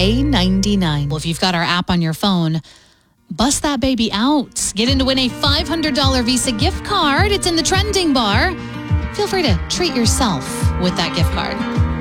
K99. Well, if you've got our app on your phone, bust that baby out. Get in to win a $500 Visa gift card. It's in the trending bar. Feel free to treat yourself with that gift card.